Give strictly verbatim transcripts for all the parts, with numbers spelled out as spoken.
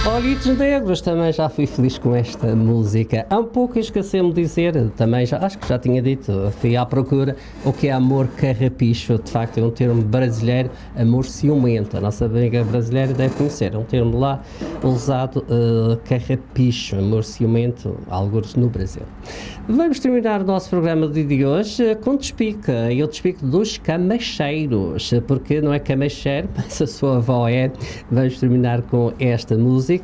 Olhitos Negros, também já fui feliz com esta música. Há um pouco esqueci-me de dizer, também já, acho que já tinha dito, fui à procura o que é amor carrapicho. De facto é um termo brasileiro, amor ciumento. A nossa amiga brasileira deve conhecer, é um termo lá usado, uh, carrapicho, amor ciumento, alguns no Brasil. Vamos terminar o nosso programa de hoje com Despica, e eu despico dos camacheiros, porque não é camacheiro, mas a sua avó é. Vamos terminar com esta música.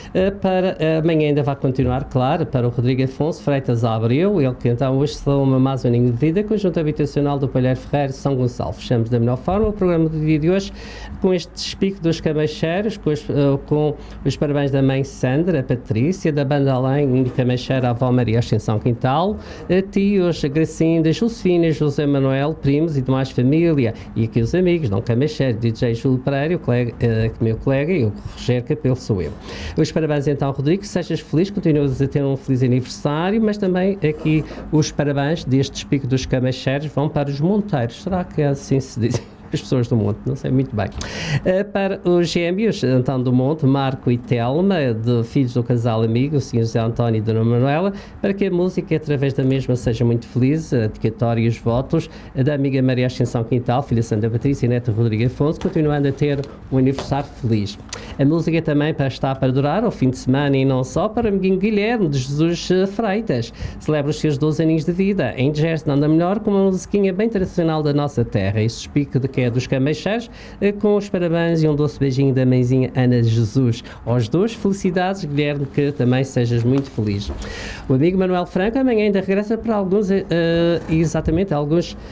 Para, amanhã ainda vai continuar, claro, para o Rodrigo Afonso Freitas Abreu, ele que então hoje se uma mais um ninho de vida, conjunto habitacional do Palheiro Ferreira, São Gonçalo. Fechamos da melhor forma o programa do dia de hoje com este despico dos camacheiros, com os, com os parabéns da mãe Sandra, a Patrícia, da banda Além de Camacheira, a avó Maria Ascensão Quintal, a tios, a Gracinda, Josefina, José Manuel, primos e demais família, e aqui os amigos, Dom Camacheiro, D J Júlio Pereira, o colega, uh, meu colega, e o Rogério Capelo sou eu. Os parabéns então, Rodrigo, sejas feliz, continuas a ter um feliz aniversário, mas também aqui os parabéns deste despico dos camacheiros vão para os monteiros. Será que é assim se diz? As pessoas do Monte, não sei muito bem. Uh, para os gêmeos, então, do Monte, Marco e Telma, de filhos do casal amigo, o senhor José António e Dona Manuela, para que a música, através da mesma, seja muito feliz, a dedicatória e os votos da amiga Maria Ascensão Quintal, filha Sandra Patrícia e neta Rodrigo Afonso, continuando a ter um aniversário feliz. A música também para estar para durar ao fim de semana e não só para o amiguinho Guilherme de Jesus Freitas. Celebra os seus doze aninhos de vida. Em Gesto anda melhor com uma musiquinha bem tradicional da nossa terra. Esse despico de que é dos camacheiros, com os parabéns e um doce beijinho da mãezinha Ana Jesus. Aos dois, felicidades, Guilherme, que também sejas muito feliz. O amigo Manuel Franco amanhã ainda regressa para alguns, uh, exatamente, alguns uh,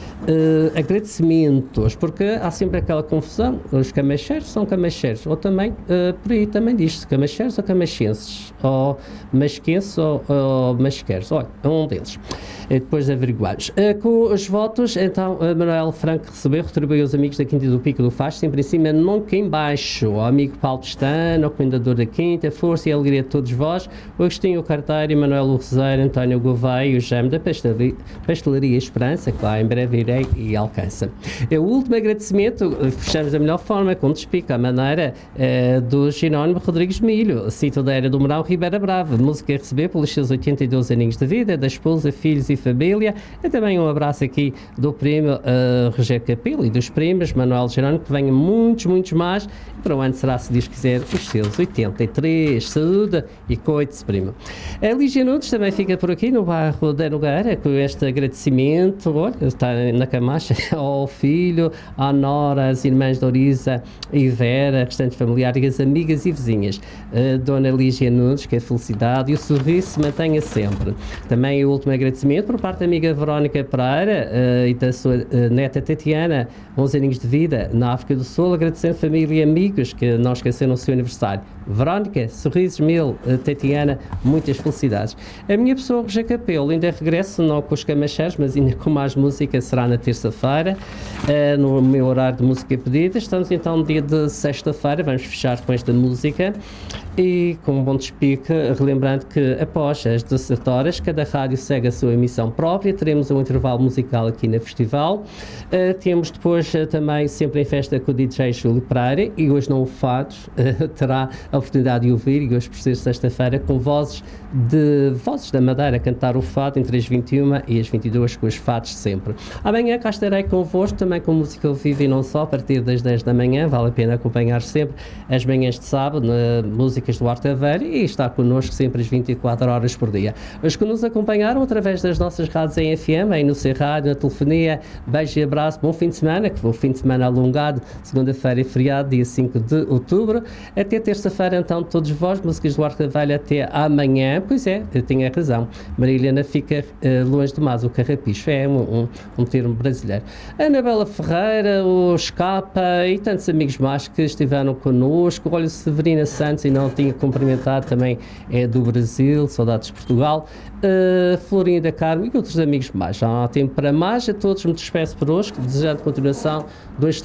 agradecimentos, porque há sempre aquela confusão, os camacheiros são camacheiros, ou também, uh, por aí também diz-se, camacheiros ou camachenses, ou masquenses ou, ou masqueiros, olha, é um deles. E depois averiguamos. Uh, com os votos, então, uh, Manuel Franco recebeu, retribuiu os amigos da Quinta do Pico do Faz, sempre em cima, nunca em baixo. O amigo Paulo Pestano, o comendador da Quinta, força e alegria de todos vós, o Agostinho Carteiro, Manuel Urzeiro, António Gouveia e o Jaime da Pastelaria, Pastelaria Esperança, que lá em breve irei e alcança. É o último agradecimento, fechamos da melhor forma, com despico, à maneira uh, do Jerónimo Rodrigues Milho, sítio da Era do Mourão, Ribeira Brava, música a receber pelos seus oitenta e dois aninhos de vida, da esposa, filhos e família, e também um abraço aqui do primo uh, Rogério Capelo e dos primos, Manuel Jerónimo, que venham muitos, muitos mais, para o ano será, se Deus quiser, os seus oitenta e três, saúde e coite-se, primo. A Lígia Nunes também fica por aqui, no bairro da Nogueira, com este agradecimento, olha, está na Camacha, ao filho, à nora, às irmãs Dorisa e Vera, restantes familiares, as amigas e vizinhas. A Dona Lígia Nunes, que a felicidade e o sorriso se mantenha sempre. Também o último agradecimento por parte da amiga Verónica Pereira uh, e da sua uh, neta Tatiana, onze aninhos de vida, na África do Sul, agradecendo família e amigos que não esqueceram o seu aniversário. Verónica, sorrisos mil, uh, Tatiana, muitas felicidades. A minha pessoa, Rogério Capelo, ainda regresso, não com os camacheiros, mas ainda com mais música, será na terça-feira, uh, no meu horário de música pedida. Estamos então no dia de sexta-feira, vamos fechar com esta música e com um bom despique, relembrando que após as dezassete horas, cada rádio segue a sua emissão própria, teremos um intervalo musical aqui na Festival, uh, temos depois uh, também sempre em festa com o D J Júlio Pereira, e hoje não o fados, uh, terá a oportunidade de ouvir, e hoje por ser sexta-feira, com vozes de vozes da Madeira, cantar o fado entre as vinte e uma e as vinte e duas, com os fados sempre. Amanhã cá estarei convosco, também com música ao vivo e não só, a partir das dez da manhã, vale a pena acompanhar sempre as manhãs de sábado, na músicas do Arte Aveiro, e estar connosco sempre as vinte e quatro horas por dia. Os que nos acompanharam através das nossas rádios em F M, aí no C Rádio, na telefonia, beijo e abraço, bom fim de semana, que foi um fim de semana alongado, segunda-feira e feriado, dia cinco de outubro, até terça-feira então todos vós, músicas do Arte Aveiro até amanhã. Pois é, eu tinha razão, Maria Helena fica uh, longe demais, o carrapicho é um, um, um termo brasileiro. Anabela Ferreira, o Escapa e tantos amigos mais que estiveram connosco, olha, Severina Santos, e não tinha cumprimentado, também é do Brasil, saudades de Portugal, uh, Florinda da Carmo e outros amigos mais. Já não há tempo para mais, a todos me despeço por hoje, desejando continuação do